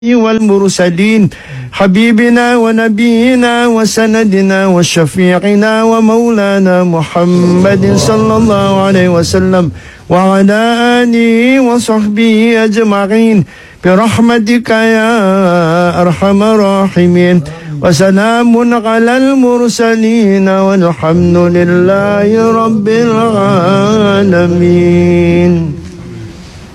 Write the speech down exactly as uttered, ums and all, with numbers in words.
والمرسلين حبيبنا ونبينا وسندنا وشفيعنا ومولانا محمد صلى الله عليه وسلم وعلى آله وصحبه أجمعين برحمتك يا أرحم الراحمين. وسلام على المرسلين والحمد لله رب العالمين.